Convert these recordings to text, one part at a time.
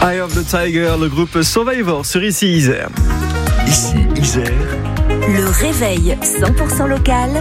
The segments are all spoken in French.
Eye of the Tiger, le groupe Survivor sur Ici Isère. Ici Isère. Le réveil 100% local.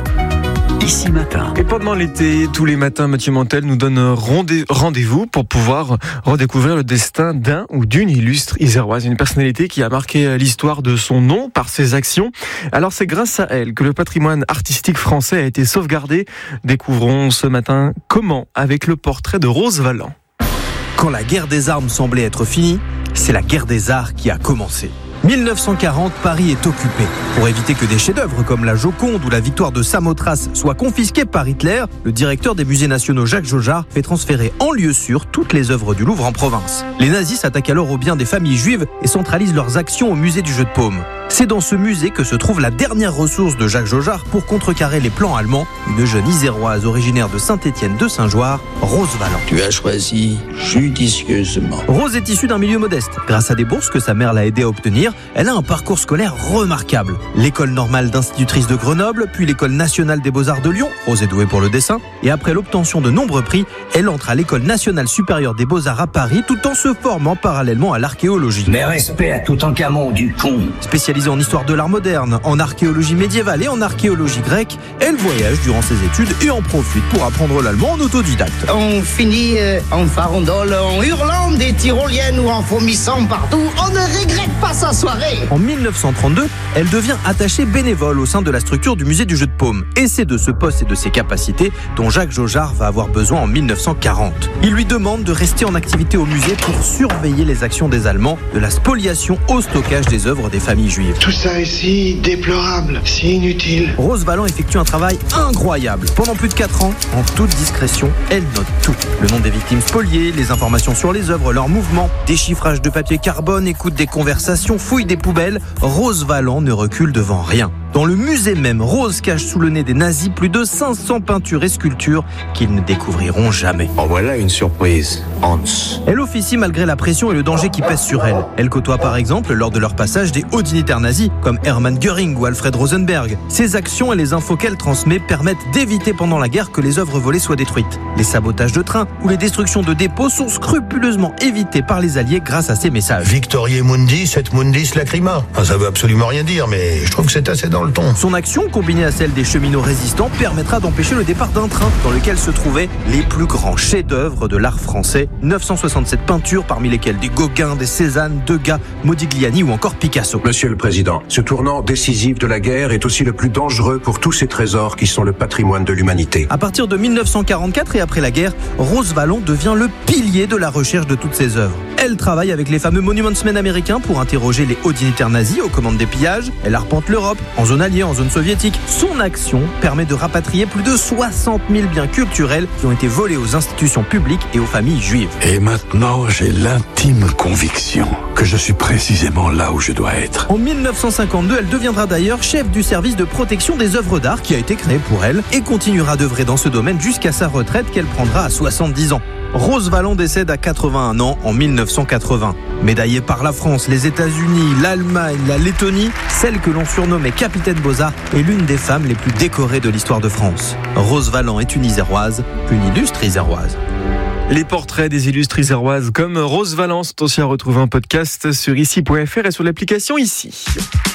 Ici Matin. Et pendant l'été, tous les matins, Mathieu Mantel nous donne rendez-vous pour pouvoir redécouvrir le destin d'un ou d'une illustre iséroise, une personnalité qui a marqué l'histoire de son nom par ses actions. Alors c'est grâce à elle que le patrimoine artistique français a été sauvegardé. Découvrons ce matin comment avec le portrait de Rose Valland. Quand la guerre des armes semblait être finie, c'est la guerre des arts qui a commencé. 1940, Paris est occupé. Pour éviter que des chefs-d'œuvre comme la Joconde ou la victoire de Samothrace soient confisqués par Hitler, le directeur des musées nationaux Jacques Jaujard fait transférer en lieu sûr toutes les œuvres du Louvre en province. Les nazis s'attaquent alors aux biens des familles juives et centralisent leurs actions au musée du Jeu de Paume. C'est dans ce musée que se trouve la dernière ressource de Jacques Jaujard pour contrecarrer les plans allemands, une jeune iséroise originaire de Saint-Étienne de Saint-Joire, Rose Valland. Tu as choisi judicieusement. Rose est issue d'un milieu modeste. Grâce à des bourses que sa mère l'a aidée à obtenir, elle a un parcours scolaire remarquable. L'école normale d'institutrice de Grenoble, puis l'école nationale des beaux-arts de Lyon, Rose est douée pour le dessin, et après l'obtention de nombreux prix, elle entre à l'école nationale supérieure des beaux-arts à Paris tout en se formant parallèlement à l'archéologie. Mais respect à Toutankhamon du con. Spécialisée en histoire de l'art moderne, en archéologie médiévale et en archéologie grecque, elle voyage durant ses études et en profite pour apprendre l'allemand en autodidacte. On finit en farandole, en hurlant des tyroliennes ou en vomissant partout. On ne regrette pas sa soirée. En 1932, elle devient attachée bénévole au sein de la structure du musée du Jeu de Paume. Et c'est de ce poste et de ses capacités dont Jacques Jaujard va avoir besoin en 1940. Il lui demande de rester en activité au musée pour surveiller les actions des Allemands, de la spoliation au stockage des œuvres des familles juives. Tout ça est si déplorable, si inutile. Rose Valland effectue un travail incroyable. Pendant plus de 4 ans, en toute discrétion, elle note tout. Le nom des victimes spoliées, les informations sur les œuvres, leurs mouvements, déchiffrage de papier carbone, écoute des conversations, fouille des poubelles. Rose Valland ne recule devant rien. Dans le musée même, Rose cache sous le nez des nazis plus de 500 peintures et sculptures qu'ils ne découvriront jamais. En voilà une surprise, Hans. Elle officie malgré la pression et le danger qui pèsent sur elle. Elle côtoie par exemple, lors de leur passage, des hauts dignitaires nazis comme Hermann Göring ou Alfred Rosenberg. Ses actions et les infos qu'elle transmet permettent d'éviter pendant la guerre que les œuvres volées soient détruites. Les sabotages de trains ou les destructions de dépôts sont scrupuleusement évités par les Alliés grâce à ces messages. Victoriae Mundis et Mundis Lacrima. Ça veut absolument rien dire, mais je trouve que c'est assez dans le ton. Son action, combinée à celle des cheminots résistants, permettra d'empêcher le départ d'un train dans lequel se trouvaient les plus grands chefs-d'œuvre de l'art français. 967 peintures, parmi lesquelles des Gauguin, des Cézanne, Degas, Modigliani ou encore Picasso. Monsieur le Président, ce tournant décisif de la guerre est aussi le plus dangereux pour tous ces trésors qui sont le patrimoine de l'humanité. À partir de 1944 et après la guerre, Rose Valland devient le pilier de la recherche de toutes ces œuvres. Elle travaille avec les fameux Monuments Men américains pour interroger les hauts dignitaires nazis aux commandes des pillages. Elle arpente l'Europe, en zone alliée, en zone soviétique. Son action permet de rapatrier plus de 60 000 biens culturels qui ont été volés aux institutions publiques et aux familles juives. Et maintenant, j'ai l'intime conviction que je suis précisément là où je dois être. En 1952, elle deviendra d'ailleurs chef du service de protection des œuvres d'art qui a été créé pour elle et continuera d'œuvrer dans ce domaine jusqu'à sa retraite qu'elle prendra à 70 ans. Rose Valland décède à 81 ans en 1980. Médaillée par la France, les États-Unis, l'Allemagne, la Lettonie, celle que l'on surnommait Capitaine Beaux-Arts est l'une des femmes les plus décorées de l'histoire de France. Rose Valland est une iséroise, une illustre iséroise. Les portraits des illustres iséroises comme Rose Valland sont aussi à retrouver en podcast sur ici.fr et sur l'application Ici.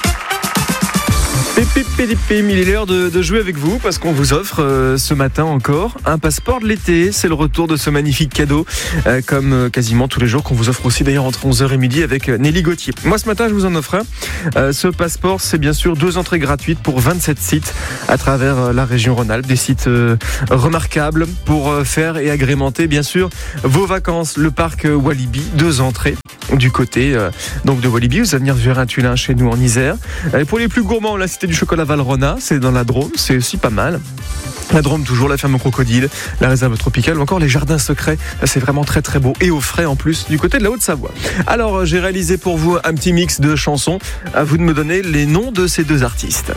Il est l'heure de jouer avec vous parce qu'on vous offre ce matin encore un passeport de l'été. C'est le retour de ce magnifique cadeau comme quasiment tous les jours qu'on vous offre aussi d'ailleurs entre 11h et midi avec Nelly Gauthier. Moi ce matin je vous en offre un. Ce passeport c'est bien sûr 2 entrées gratuites pour 27 sites à travers la région Rhône-Alpes. Des sites remarquables pour faire et agrémenter bien sûr vos vacances. Le parc Walibi, 2 entrées du côté donc de Walibi. Vous allez venir vers un Tulin chez nous en Isère. Et pour les plus gourmands, la cité du chocolat Valrhona, c'est dans la Drôme, c'est aussi pas mal. La Drôme toujours, la ferme Crocodile, la réserve tropicale ou encore les jardins secrets. Là, c'est vraiment très très beau et au frais en plus du côté de la Haute-Savoie. Alors j'ai réalisé pour vous un petit mix de chansons. À vous de me donner les noms de ces 2 artistes.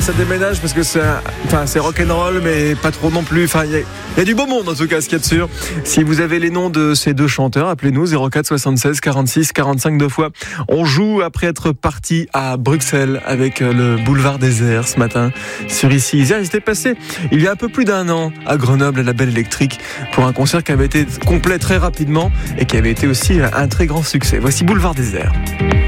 ça déménage parce que c'est rock'n'roll, mais pas trop non plus. Enfin, il y a du beau monde en tout cas, ce qu'il y a de sûr. Si vous avez les noms de ces deux chanteurs, appelez-nous 04 76 46 45 2 fois. On joue après être parti à Bruxelles avec le boulevard désert ce matin sur Ici Isère. Ils étaient passés il y a un peu plus d'un an à Grenoble à la Belle Électrique pour un concert qui avait été complet très rapidement et qui avait été aussi un très grand succès. Voici Boulevard désert.